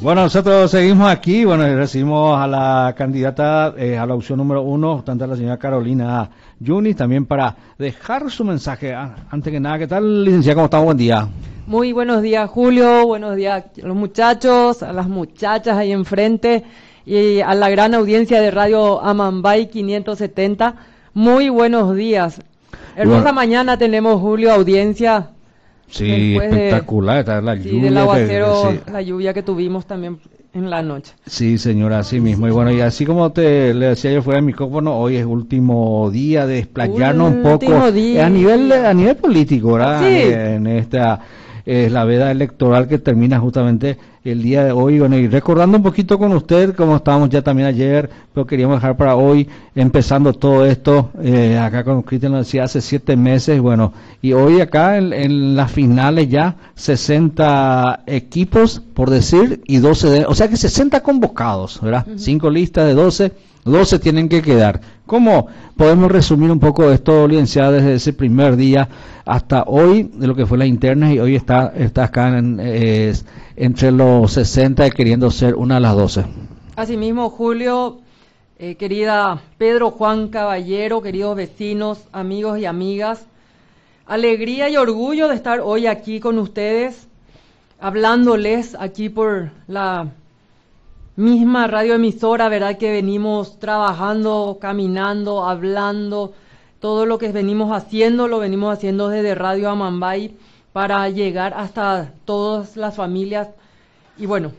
Bueno, nosotros seguimos aquí, bueno, y recibimos a la candidata a la opción número 1, tanto la señora Carolina Yunis, también para dejar su mensaje. Antes que nada, ¿qué tal, licenciada? ¿Cómo está? Buen día. Muy buenos días, Julio, buenos días a los muchachos, a las muchachas ahí enfrente y a la gran audiencia de Radio Amambay 570. Muy buenos días. Hermosa Bueno, mañana tenemos, Julio, audiencia. sí, Después espectacular, está la sí, del lluvia. aguacero, Sí, la lluvia que tuvimos también en la noche. sí, señora, así mismo. Y bueno, y así como le decía yo fuera del micrófono, hoy es último día de explayarnos un poco Último día. a nivel político, ¿verdad? Sí, En esta la veda electoral que termina justamente el día de hoy. Bueno, y recordando un poquito con usted, como estábamos ya también ayer, pero queríamos dejar para hoy, empezando todo esto, acá con Cristian lo decía hace 7 meses, bueno, y hoy acá en las finales ya 60 equipos, por decir, y 12 o sea que 60 convocados, ¿verdad? 5 listas de 12 tienen que quedar. ¿Cómo podemos resumir un poco esto, licenciada, desde ese primer día hasta hoy, de lo que fue la interna, y hoy está acá entre los 60 y queriendo ser una de las 12? asimismo, Julio, querida Pedro Juan Caballero, queridos vecinos, amigos y amigas, alegría y orgullo de estar hoy aquí con ustedes, hablándoles aquí por la misma radioemisora, ¿verdad? Que venimos trabajando, caminando, hablando, todo lo que venimos haciendo, lo venimos haciendo desde Radio Amambay para llegar hasta todas las familias. Y bueno,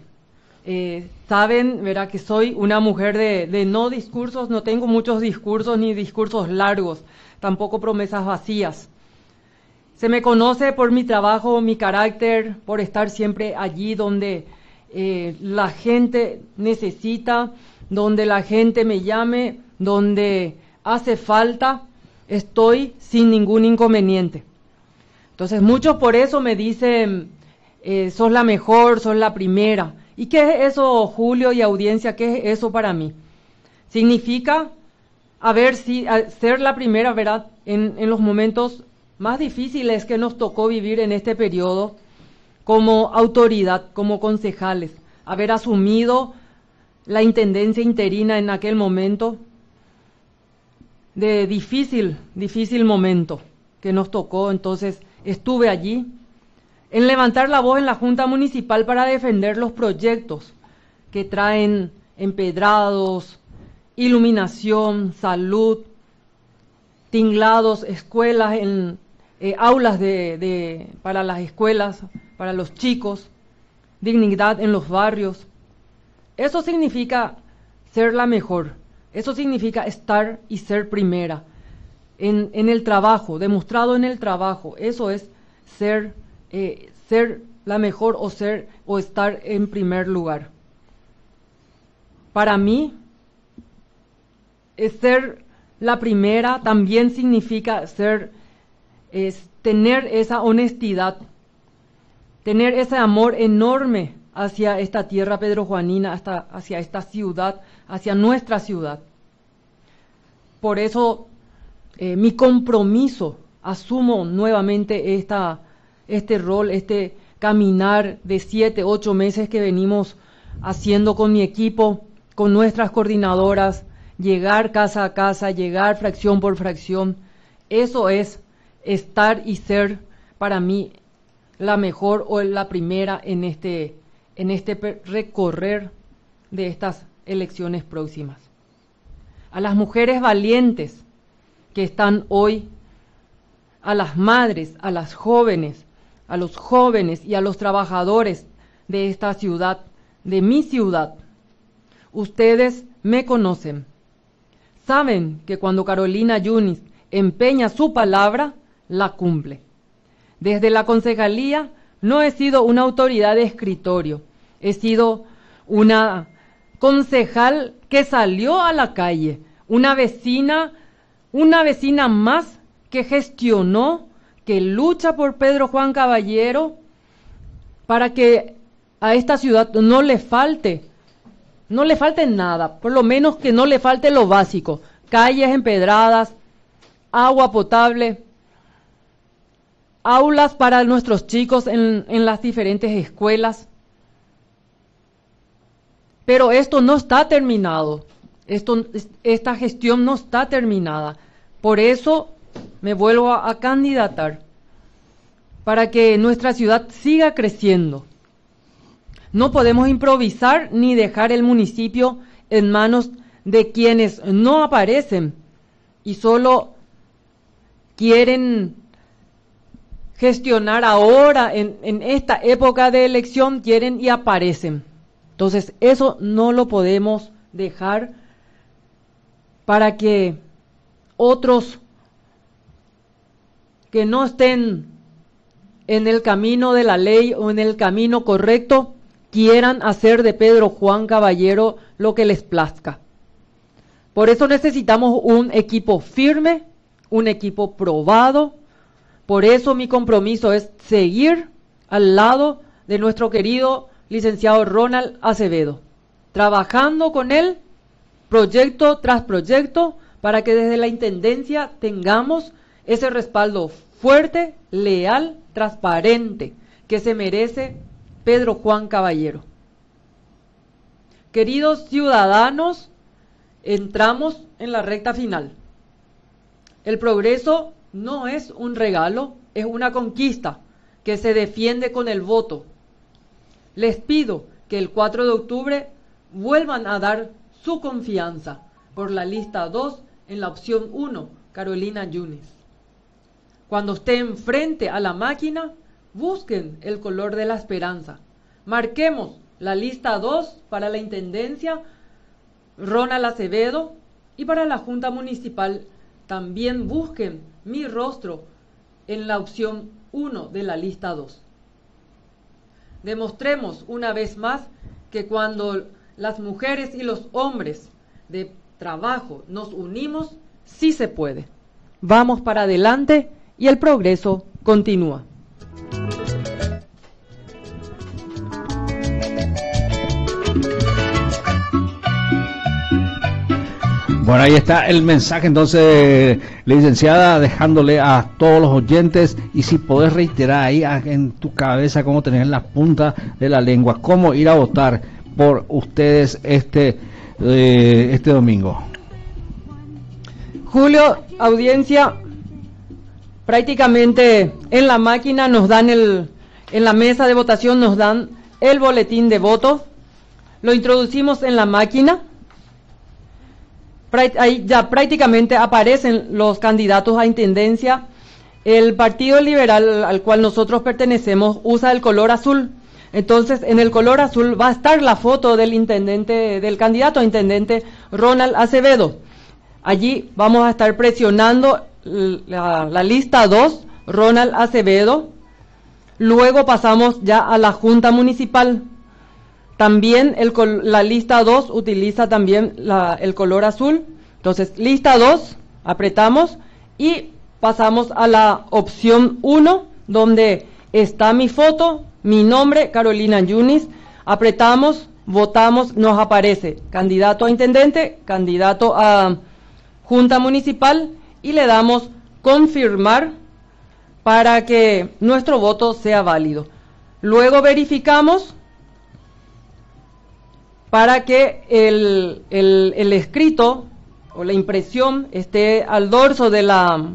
saben, ¿verdad? Que soy una mujer de no discursos, no tengo muchos discursos ni discursos largos, tampoco promesas vacías. Se me conoce por mi trabajo, mi carácter, por estar siempre allí donde la gente necesita, donde la gente me llame, donde hace falta, estoy sin ningún inconveniente. Entonces muchos por eso me dicen, sos la mejor, sos la primera. ¿Y qué es eso, Julio y audiencia? ¿Qué es eso para mí? Significa, ser la primera, ¿verdad? En los momentos más difíciles que nos tocó vivir en este periodo, como autoridad, como concejales, haber asumido la intendencia interina en aquel momento de difícil momento que nos tocó. Entonces estuve allí en levantar la voz en la Junta Municipal para defender los proyectos que traen empedrados, iluminación, salud, tinglados, escuelas, aulas para las escuelas, para los chicos, dignidad en los barrios. Eso significa ser la mejor, eso significa estar y ser primera en el trabajo, demostrado en el trabajo. Eso es ser la mejor o estar en primer lugar. Para mí, ser la primera también significa tener esa honestidad, tener ese amor enorme hacia esta tierra pedrojuanina, hacia esta ciudad, hacia nuestra ciudad. Por eso mi compromiso, asumo nuevamente este rol, este caminar de 7, 8 meses que venimos haciendo con mi equipo, con nuestras coordinadoras, llegar casa a casa, llegar fracción por fracción. Eso es estar y ser para mí la mejor o la primera en este recorrer de estas elecciones próximas. A las mujeres valientes que están hoy, a las madres, a las jóvenes, a los jóvenes y a los trabajadores de esta ciudad, de mi ciudad. Ustedes me conocen. Saben que cuando Carolina Yunis empeña su palabra, la cumple. Desde la concejalía no he sido una autoridad de escritorio, he sido una concejal que salió a la calle, una vecina más que gestionó, que lucha por Pedro Juan Caballero para que a esta ciudad no le falte nada, por lo menos que no le falte lo básico: calles empedradas, agua potable, aulas para nuestros chicos en las diferentes escuelas. Pero esto no está terminado. Esta gestión no está terminada. Por eso me vuelvo a candidatar, para que nuestra ciudad siga creciendo. No podemos improvisar ni dejar el municipio en manos de quienes no aparecen y solo quieren gestionar ahora, en esta época de elección, quieren y aparecen. Entonces, eso no lo podemos dejar para que otros que no estén en el camino de la ley o en el camino correcto quieran hacer de Pedro Juan Caballero lo que les plazca. Por eso necesitamos un equipo firme, un equipo probado. Por eso mi compromiso es seguir al lado de nuestro querido licenciado Ronald Acevedo, trabajando con él proyecto tras proyecto para que desde la Intendencia tengamos ese respaldo fuerte, leal, transparente que se merece Pedro Juan Caballero. Queridos ciudadanos, entramos en la recta final. El progreso no es un regalo, es una conquista que se defiende con el voto. Les pido que el 4 de octubre vuelvan a dar su confianza por la lista 2 en la opción 1, Carolina Yunes. Cuando estén frente a la máquina, busquen el color de la esperanza. Marquemos la lista 2 para la Intendencia, Ronald Acevedo, y para la Junta Municipal también busquen mi rostro en la opción 1 de la lista 2. Demostremos una vez más que cuando las mujeres y los hombres de trabajo nos unimos, sí se puede. Vamos para adelante y el progreso continúa. Bueno, ahí está el mensaje entonces, licenciada, dejándole a todos los oyentes, y si podés reiterar ahí en tu cabeza, cómo tener en la punta de la lengua, cómo ir a votar por ustedes este domingo. Julio, audiencia, prácticamente en la máquina nos dan en la mesa de votación nos dan el boletín de voto, lo introducimos en la máquina. Ahí ya prácticamente aparecen los candidatos a intendencia. El Partido Liberal al cual nosotros pertenecemos usa el color azul. Entonces, en el color azul va a estar la foto del intendente, del candidato a intendente Ronald Acevedo. Allí vamos a estar presionando la lista 2, Ronald Acevedo. Luego pasamos ya a la Junta Municipal. También la lista 2 utiliza también el color azul. Entonces, lista 2, apretamos y pasamos a la opción 1, donde está mi foto, mi nombre, Carolina Yunis. Apretamos, votamos, nos aparece candidato a intendente, candidato a Junta Municipal, y le damos confirmar para que nuestro voto sea válido. Luego verificamos para que el escrito o la impresión esté al dorso del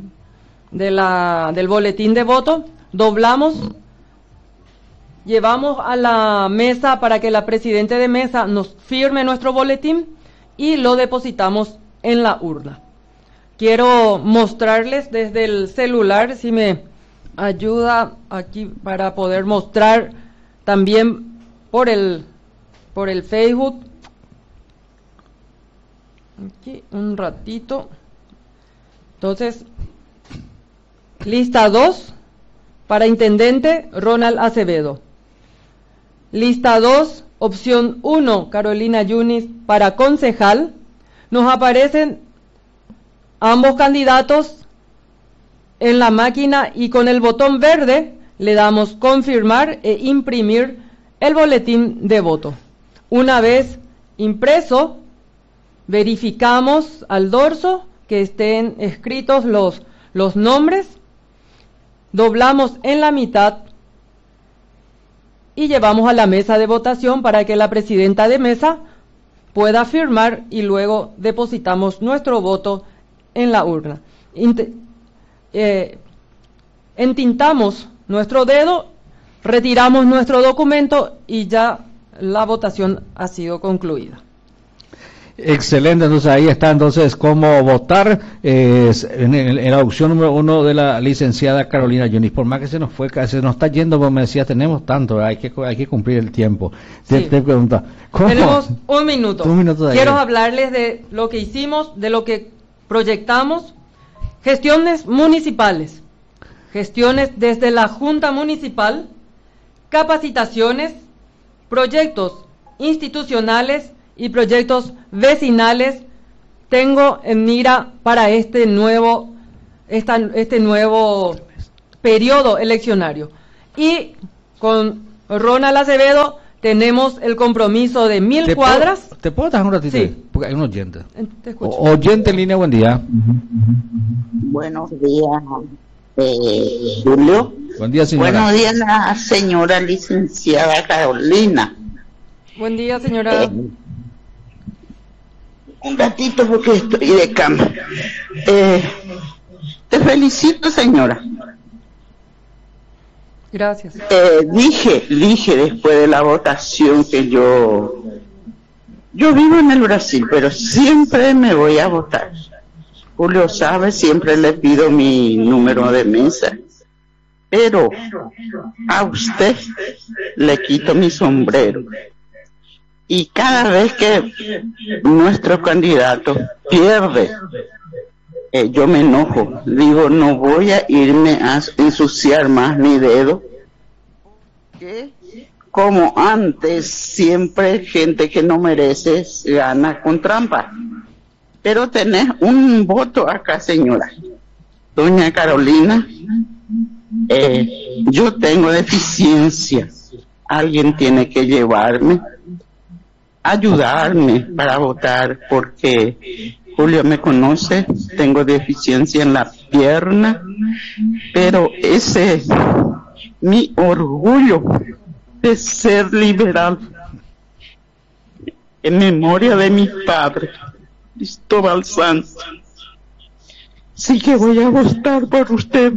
boletín de voto. Doblamos, llevamos a la mesa para que la presidenta de mesa nos firme nuestro boletín y lo depositamos en la urna. Quiero mostrarles desde el celular, si me ayuda aquí para poder mostrar también por el Facebook. Aquí un ratito. Entonces, lista 2 para intendente Ronald Acevedo. Lista 2, opción 1, Carolina Yunis para concejal. Nos aparecen ambos candidatos en la máquina y con el botón verde le damos confirmar e imprimir el boletín de voto. Una vez impreso, verificamos al dorso que estén escritos los nombres, doblamos en la mitad y llevamos a la mesa de votación para que la presidenta de mesa pueda firmar y luego depositamos nuestro voto en la urna. Entintamos nuestro dedo, retiramos nuestro documento y ya la votación ha sido concluida. Excelente, entonces ahí está entonces cómo votar en la opción número 1 de la licenciada Carolina Yunis. Por más que se nos está yendo, como me decía, tenemos tanto, hay que cumplir el tiempo. Sí. Te pregunta, ¿cómo? Tenemos un minuto. Quiero ahí. hablarles de lo que hicimos, de lo que proyectamos. Gestiones municipales, gestiones desde la Junta Municipal, capacitaciones, proyectos institucionales y proyectos vecinales tengo en mira para este nuevo periodo eleccionario. Y con Ronald Acevedo tenemos el compromiso de 1000 cuadras. ¿Te puedo dar un ratito? Sí. Porque hay un oyente. Te escucho. Oyente en línea, buen día. Buenos días, Julio. Buen día, señora. Buenos días, la señora licenciada Carolina. Buen día, señora. Un ratito porque estoy de cama. Te felicito, señora. Gracias. Dije después de la votación que yo vivo en el Brasil, pero siempre me voy a votar. Julio sabe, siempre le pido mi número de mesa, pero a usted le quito mi sombrero. Y cada vez que nuestro candidato pierde, yo me enojo. Digo, no voy a irme a ensuciar más mi dedo. Que como antes, siempre gente que no merece gana con trampa. Pero tenés un voto acá, señora. Doña Carolina, yo tengo deficiencia. Alguien tiene que llevarme, ayudarme para votar, porque Julio me conoce, tengo deficiencia en la pierna, pero ese es mi orgullo de ser liberal. En memoria de mi padre, Cristóbal Sanz. Sí que voy a votar por usted.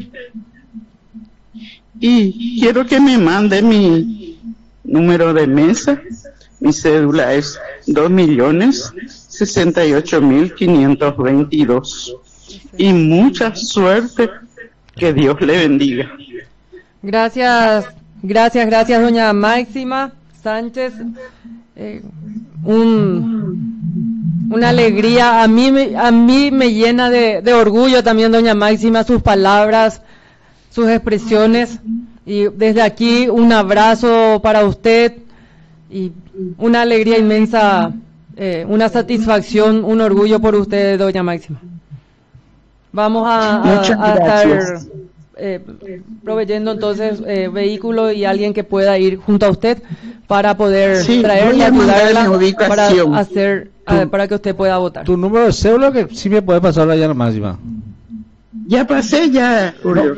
Y quiero que me mande mi número de mesa. Mi cédula es 2.068.522. Y mucha suerte. Que Dios le bendiga. Gracias, doña Máxima Sánchez. Una alegría, a mí me llena de orgullo también, doña Máxima, sus palabras, sus expresiones, y desde aquí un abrazo para usted y una alegría inmensa, una satisfacción, un orgullo por usted, doña Máxima. Vamos a estar proveyendo entonces vehículo y alguien que pueda ir junto a usted para poder traerle y ayudarla para que usted pueda votar. Tu número de cédula, que sí me puede pasar allá la Máxima. Ya pasé, ya, Julio.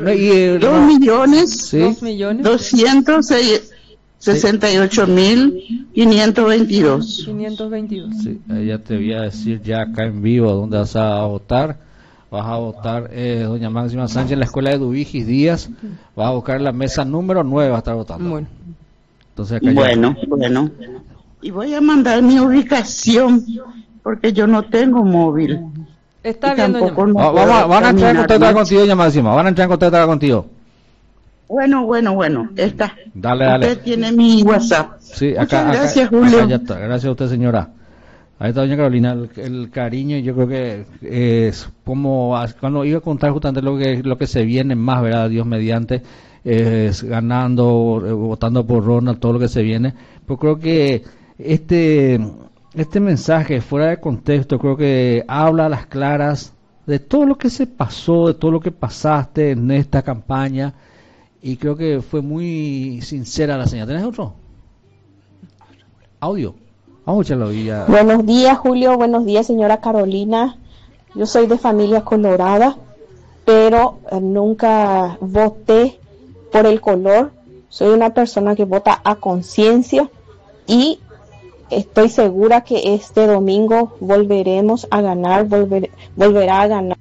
2.268.522. 522. Sí, ya te voy a decir ya acá en vivo dónde vas a votar. Vas a votar, doña Máxima Sánchez, en la escuela de Dubigis Díaz. Vas a buscar la mesa número 9, va a estar votando. Bueno. Entonces acá bueno. Y voy a mandar mi ubicación, porque yo no tengo móvil. Está bien, doña Máxima. No van a entrar en contacto contigo, doña Máxima. Van a entrar en contacto contigo. Bueno, está. Dale. Usted tiene mi WhatsApp. Sí, Muchas gracias, Julio. Acá ya está. Gracias a usted, señora. Ahí está, doña Carolina, el cariño. Yo creo que es como cuando iba a contar justamente lo que se viene más, ¿verdad? Dios mediante, ganando, votando por Ronald, todo lo que se viene. Pero creo que este mensaje fuera de contexto, creo que habla a las claras de todo lo que se pasó, de todo lo que pasaste en esta campaña, y creo que fue muy sincera la señora. ¿Tenés otro audio? Vamos a escucharlo. Buenos días, Julio. Buenos días, señora Carolina. Yo soy de familia colorada, pero nunca voté por el color. Soy una persona que vota a conciencia y estoy segura que este domingo volveremos a ganar, volverá a ganar.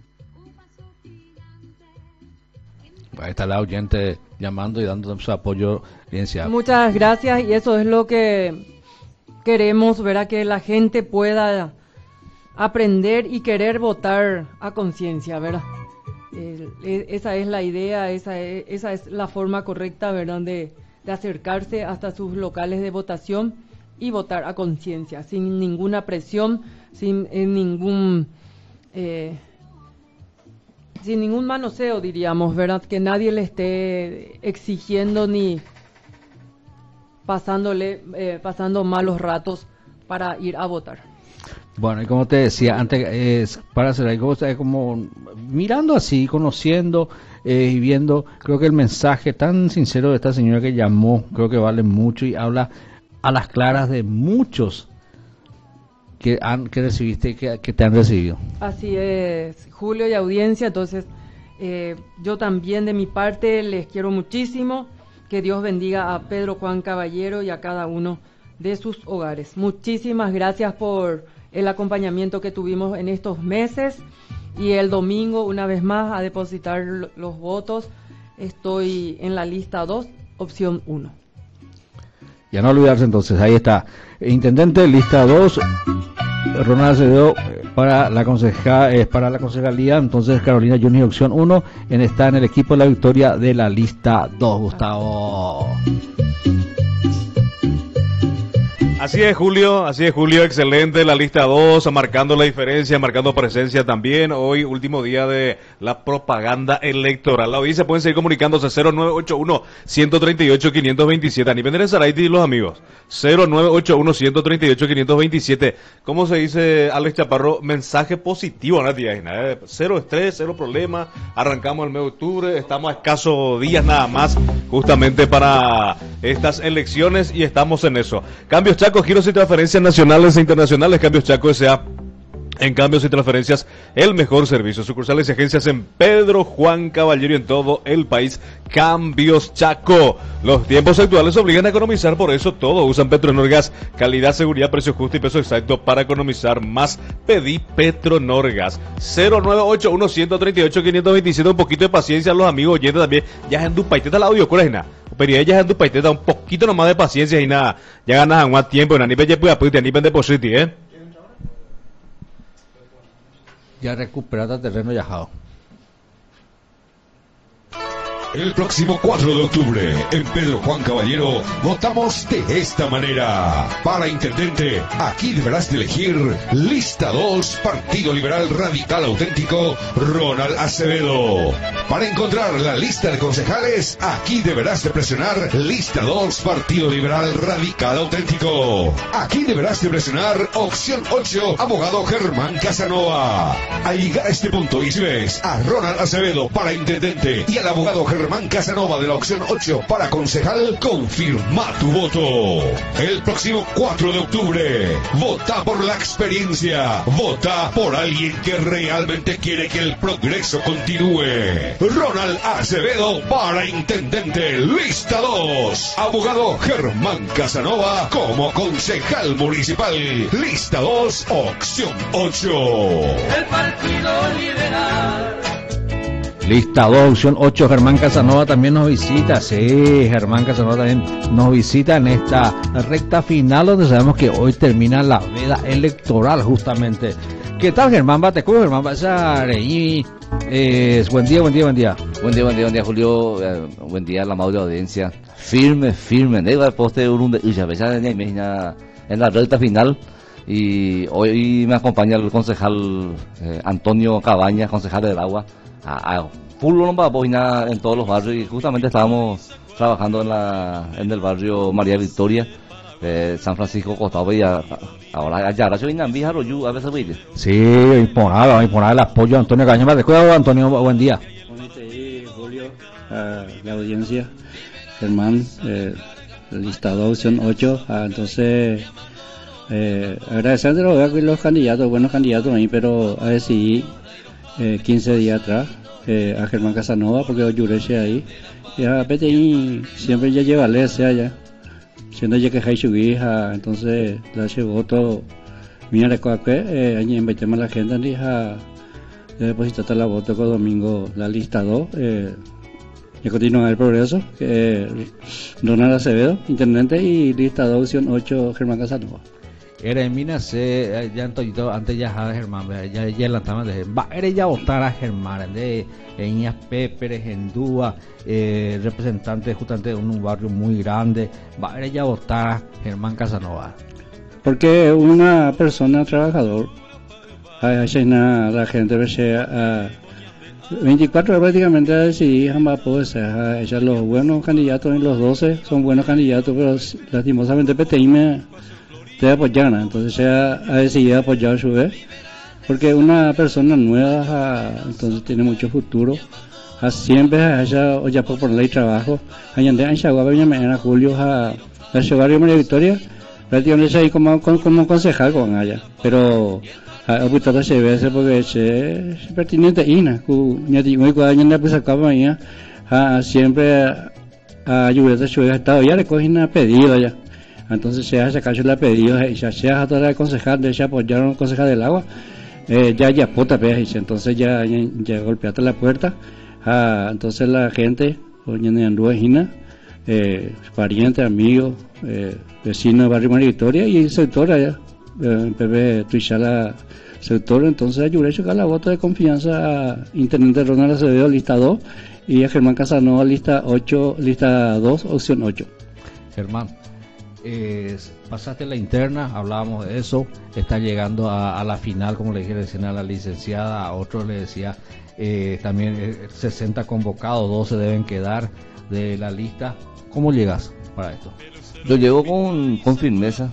Ahí está la oyente llamando y dando su apoyo. Muchas gracias, y eso es lo que queremos, ¿verdad? Que la gente pueda aprender y querer votar a conciencia, ¿verdad? Esa es la idea, esa es la forma correcta, ¿verdad? De acercarse hasta sus locales de votación y votar a conciencia, sin ninguna presión, sin ningún manoseo, diríamos, ¿verdad? Que nadie le esté exigiendo ni pasando malos ratos para ir a votar. Bueno, y como te decía antes, para hacer algo, como mirando así, conociendo y viendo, creo que el mensaje tan sincero de esta señora que llamó, creo que vale mucho y habla a las claras de muchos que recibiste, que te han recibido. Así es, Julio y audiencia. Entonces, yo también de mi parte les quiero muchísimo. Que Dios bendiga a Pedro Juan Caballero y a cada uno de sus hogares. Muchísimas gracias por el acompañamiento que tuvimos en estos meses, y el domingo una vez más a depositar los votos. Estoy en la lista 2, opción 1. Ya no olvidarse entonces, ahí está. Intendente, lista 2, Ronald Acevedo para la concejalía, entonces Carolina Yunus, opción 1, está en el equipo de la victoria de la lista 2, Gustavo. Así es, Julio, excelente la lista 2, marcando la diferencia, marcando presencia también. Hoy, último día de la propaganda electoral. La audiencia pueden seguir comunicándose 0981-138-527. A nivel de Saraiti y los amigos, 0981-138-527. ¿Cómo se dice, Alex Chaparro? Mensaje positivo, ¿no? Cero estrés, cero problema. Arrancamos el mes de octubre, estamos a escasos días nada más, justamente para estas elecciones, y estamos en eso. Cambios Chaco, giros y transferencias nacionales e internacionales. Cambios Chaco S.A. En cambios y transferencias, el mejor servicio. Sucursales y agencias en Pedro Juan Caballero y en todo el país. Cambios Chaco. Los tiempos actuales obligan a economizar, por eso todo usan Petronorgas. Calidad, seguridad, precio justo y peso exacto para economizar más. Pedí Petronorgas. 0981-138-527. Un poquito de paciencia, los amigos oyentes también. Ya en tu paiteta la audio, ¿cuál pero ella en tu paiteta un poquito nomás de paciencia y nada. Ya ganas más tiempo. Ni ya puede apuntar, ni de positi, Ya recuperada terreno viajado. El próximo 4 de octubre, en Pedro Juan Caballero, votamos de esta manera. Para intendente, aquí deberás de elegir lista 2, Partido Liberal Radical Auténtico, Ronald Acevedo. Para encontrar la lista de concejales, aquí deberás de presionar lista 2, Partido Liberal Radical Auténtico. Aquí deberás de presionar opción 8, abogado Germán Casanova. Al llegar a este punto y si ves a Ronald Acevedo para intendente y al abogado Germán Casanova de la opción 8 para concejal, confirma tu voto. El próximo 4 de octubre, vota por la experiencia, vota por alguien que realmente quiere que el progreso continúe. Ronald Acevedo para intendente, lista 2. Abogado Germán Casanova como concejal municipal, lista 2, opción 8. El Partido Liberal. Lista 2, opción 8, Germán Casanova también nos visita. Sí, Germán Casanova también nos visita en esta recta final, donde sabemos que hoy termina la veda electoral justamente. ¿Qué tal, Germán? Germán Basareí. Buen día. Buen día, Julio. Buen día, la amable audiencia. Firme. En la recta final. Y hoy me acompaña el concejal Antonio Cabañas, concejal del agua. A full en todos los barrios, y justamente estábamos trabajando en el barrio María Victoria, San Francisco Costado, y ahora allá a veces voy. Sí, imponable el apoyo de Antonio Cabañas. Descuidado, Antonio, buen día. Julio, la audiencia, Germán, listado opción 8, entonces agradecerle los candidatos, buenos candidatos ahí, pero a decidir 15 días atrás a Germán Casanova, porque yo juré ahí, y a PTI siempre ya lleva sea ya siendo ya que hay su hija, entonces la se voto, mira de cualquier, allí invitamos a la gente, hija, de depositar la voto con domingo, la lista 2, y continuar el progreso, Ronald Acevedo, intendente, y lista 2, opción 8, Germán Casanova. Era en Minas, ya antes ya a Germán, ya la estaba de va, era ya votar a Germán, de Iñas Pérez, en Dúa, representante justamente de un barrio muy grande, va, era ya votar a Germán Casanova. Porque una persona trabajador, la gente ve 24 horas prácticamente a decidir, jamás puede ser, ella los buenos candidatos en los 12 son buenos candidatos, pero lastimosamente PTI te apoyan, entonces ella ha decidido apoyar a su vez, porque una persona nueva entonces tiene mucho futuro, siempre ella ya por ley trabajo, allá en Chagua, en julio, a ese barrio María Victoria, prácticamente ahí como concejal con ella, pero a optar a veces porque es pertinente ina, muy cuando ya pues acaba mañana, siempre a ayudar a su estado ya le cogen a pedido ya. Entonces se hace caso la pedido y se hace toda la concejal de ella apoyaron concejal del agua, ya pota pues, entonces ya golpeaste la puerta, entonces la gente oye en parientes, amigos, vecinos de barrio María Victoria y el sector allá, Pepe Tuichala sector, entonces ayudé a checar la voto de confianza a intendente Ronald Acevedo, lista 2, y a Germán Casanova, lista 8, lista 2, opción 8. Germán, pasaste la interna, hablábamos de eso, está llegando a la final, como le dije recién a la licenciada, a otros le decía, también 60 convocados, 12 deben quedar de la lista. ¿Cómo llegas para esto? Yo llego con firmeza,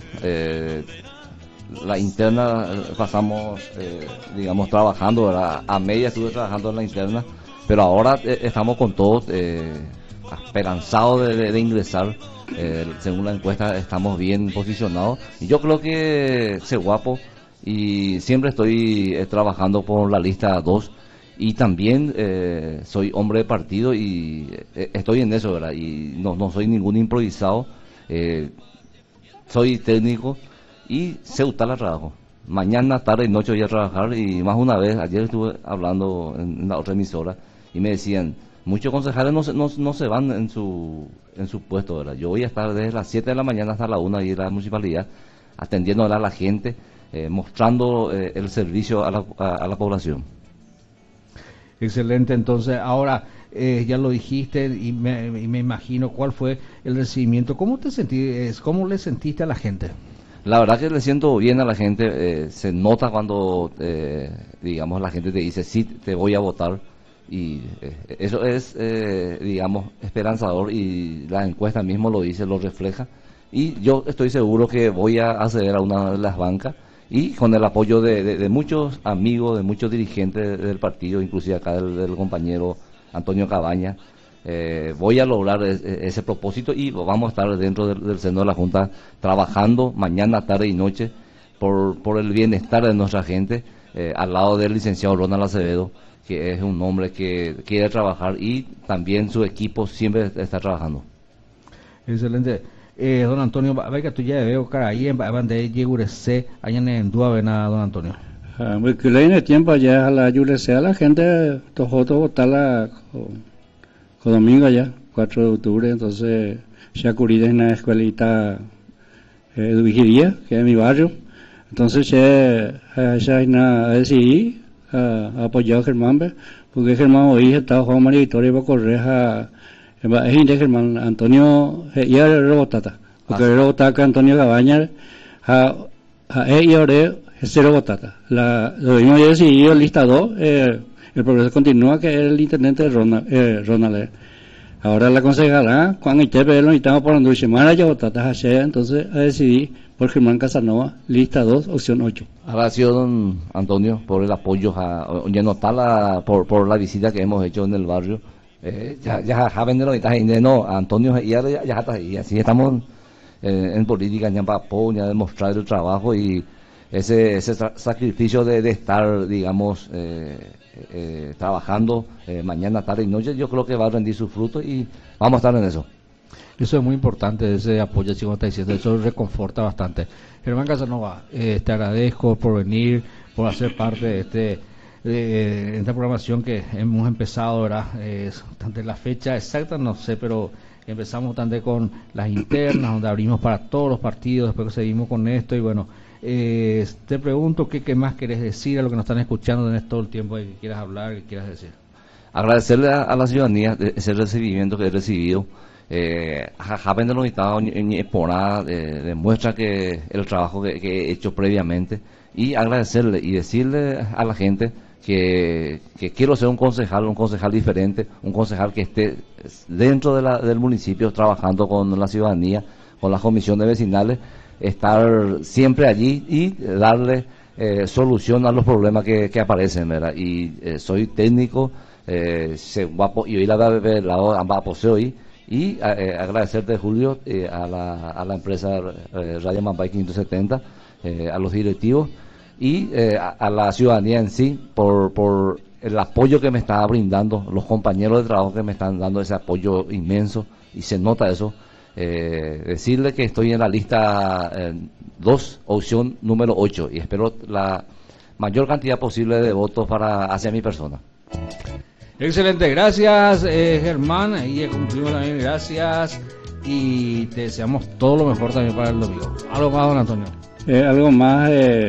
la interna pasamos, digamos, trabajando, ¿verdad? A media estuve trabajando en la interna, pero ahora estamos con todos esperanzados de ingresar. Según la encuesta estamos bien posicionados y yo creo que sé guapo y siempre estoy trabajando por la lista 2 y también soy hombre de partido y estoy en eso, ¿verdad? Y no soy ningún improvisado, soy técnico y sé usar el trabajo. Mañana, tarde y noche voy a trabajar y más una vez, ayer estuve hablando en la otra emisora y me decían, muchos concejales no se van en su puesto, ¿verdad? Yo voy a estar desde las 7 de la mañana hasta la 1 ahí en la municipalidad, atendiendo a la gente, mostrando el servicio a la población. Excelente, entonces ahora ya lo dijiste y me imagino cuál fue el recibimiento. ¿Cómo te sentiste? ¿Cómo le sentiste a la gente? La verdad que le siento bien a la gente, se nota cuando, digamos, la gente te dice, sí, te voy a votar. Y eso es, digamos, esperanzador y la encuesta mismo lo dice, lo refleja. Y yo estoy seguro que voy a acceder a una de las bancas y con el apoyo de muchos amigos, de muchos dirigentes del partido, inclusive acá del compañero Antonio Cabaña, voy a lograr ese propósito y vamos a estar dentro del seno de la Junta trabajando mañana, tarde y noche por el bienestar de nuestra gente, al lado del licenciado Ronald Acevedo, que es un hombre que quiere trabajar y también su equipo siempre está trabajando. Excelente. Don Antonio, venga, tú ya veo cara ahí en bande Yegurese, allá en Duavena, don Antonio. Muy que en el tiempo allá a la Yegurese, a la gente, todo votarla con domingo allá, 4 de octubre, entonces ya curida en la escuelita de vigilia, que es mi barrio, entonces ya decidí apoyado a Germán, porque Germán hoy estaba jugando María Victoria para correr es gente Germán Antonio y a rebotata, porque rebotata Antonio Cabaña y ahora es rebotata. Lo mismo ya decidido lista 2, el progreso continúa, que es el intendente de Ronald. Ahora la concejala, Juan Itepe, lo necesitamos por Anduche, Mara ya votata, entonces a decidir por Germán Casanova, lista 2, opción 8. Gracias, don Antonio, por el apoyo, ya no está por la visita que hemos hecho en el barrio. Ya ven de lo que no, Antonio, ya está ahí, así estamos en política, ya para apoyar, demostrar el trabajo y ese sacrificio de estar, digamos, trabajando mañana, tarde y noche, yo creo que va a rendir sus frutos y vamos a estar en eso. Eso es muy importante, ese apoyo, así como está diciendo, eso reconforta bastante. Germán Casanova, te agradezco por venir, por hacer parte de esta programación que hemos empezado, ¿verdad? Tanto la fecha exacta, no sé, pero empezamos tanto con las internas, donde abrimos para todos los partidos, después que seguimos con esto, y bueno, te pregunto qué más querés decir a los que nos están escuchando, tenés todo el tiempo que quieras hablar, que quieras decir. Agradecerle a la ciudadanía ese recibimiento que he recibido. Japen de los estados demuestra que el trabajo que he hecho previamente, y agradecerle y decirle a la gente que quiero ser un concejal diferente, un concejal que esté dentro del municipio trabajando con la ciudadanía, con las comisiones vecinales, estar siempre allí y darle solución a los problemas que aparecen, ¿verdad? Y soy técnico, y hoy la poseo hoy. Y agradecerte, Julio, a la empresa Radio Mambay 570, a los directivos y a la ciudadanía en sí por el apoyo que me está brindando, los compañeros de trabajo que me están dando ese apoyo inmenso, y se nota eso. Decirle que estoy en la lista 2, opción número 8, y espero la mayor cantidad posible de votos hacia mi persona. Excelente, gracias Germán, ahí cumplimos también, gracias, y te deseamos todo lo mejor también para el domingo. ¿Algo más, don Antonio? Algo más,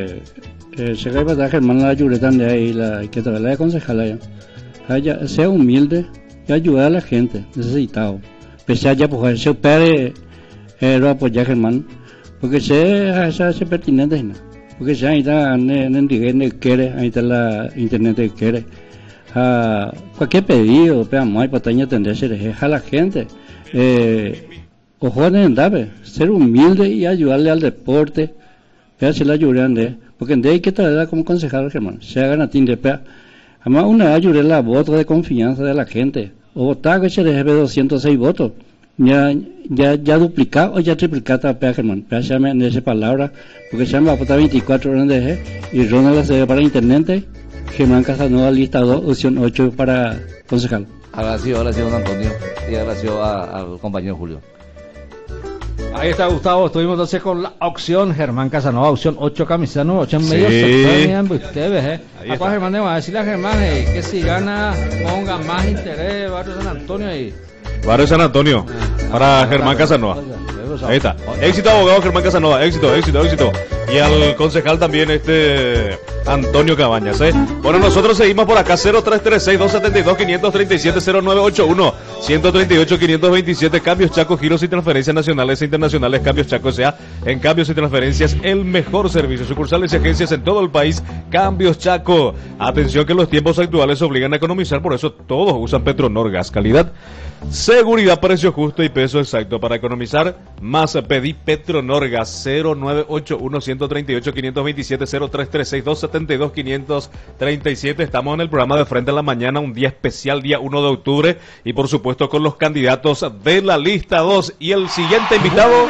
se cae para Germán la yureta de ahí, que te la aconsejala ya. Sea humilde y ayudar a la gente necesitado. Pese a ya pues su padre lo apoya Germán, porque se pertinente, ¿no? Porque ya ahí está en quiere, ahí está la internet que quiere. Cualquier pedido, hay pataña tenderse a la gente, ojo en dave, ser humilde y ayudarle al deporte, si la ayudan porque de ahí que traerla como concejal, Germán, se hagan a ti de además una ayude la voto de confianza de la gente, o votar que se recibe 206 votos, ya duplicado o ya triplicado a Germán, se llama en esa palabra, porque se llama a votar 24 horas y Ronald la se para internet. Germán Casanova, lista 2, opción 8 para concejal. Agradecido, don Antonio, y agradecido al compañero Julio. Ahí está, Gustavo, estuvimos entonces con la opción Germán Casanova, opción 8, camisa número 8 en medio sector, ustedes, Acá Germán, va a decirle a Germán que si gana ponga más interés Barrio San Antonio ahí. Barrio San Antonio, para Germán Casanova. Ahí está. Éxito, abogado Germán Casanova, éxito. Y al concejal también, Antonio Cabañas, Bueno, nosotros seguimos por acá, 0336-272-537-0981, 138-527, Cambios Chaco, giros y transferencias nacionales e internacionales, Cambios Chaco S.A. En cambios y transferencias, el mejor servicio, sucursales y agencias en todo el país, Cambios Chaco. Atención que los tiempos actuales obligan a economizar, por eso todos usan Petronor Gas, calidad, seguridad, precio justo y peso exacto. Para economizar más, pedí Petronor Gas, 0981-138-527, 0336-272-537. Estamos en el programa de Frente a la Mañana, un día especial, día 1 de octubre, y por supuesto con los candidatos de la lista 2. Y el siguiente invitado...